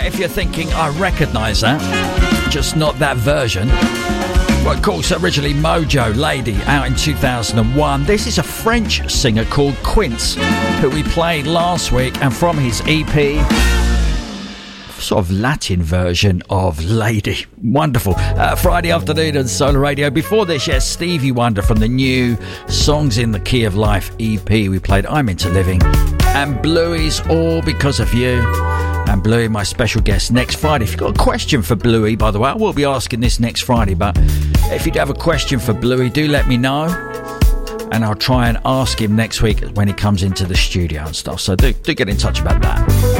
if you're thinking, I recognise that, just not that version. Well, of course, originally Mojo Lady out in 2001. This is a French singer called Quince, who we played last week, and from his EP, sort of Latin version of Lady. Wonderful. Friday afternoon on Solar Radio. Before this, yes, Stevie Wonder from the new Songs in the Key of Life EP. We played I'm Into Living, and Bluey's All Because of You. And Bluey, my special guest next Friday. If you've got a question for Bluey, by the way, I will be asking this next Friday, but if you do have a question for Bluey, do let me know, and I'll try and ask him next week when he comes into the studio and stuff. So do get in touch about that.